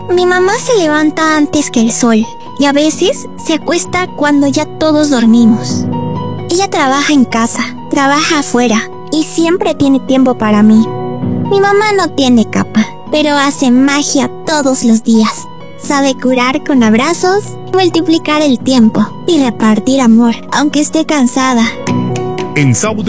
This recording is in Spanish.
Mi mamá se levanta antes que el sol y a veces se acuesta cuando ya todos dormimos. Ella trabaja en casa, trabaja afuera y siempre tiene tiempo para mí. Mi mamá no tiene capa, pero hace magia todos los días. Sabe curar con abrazos, multiplicar el tiempo y repartir amor, aunque esté cansada. En Saude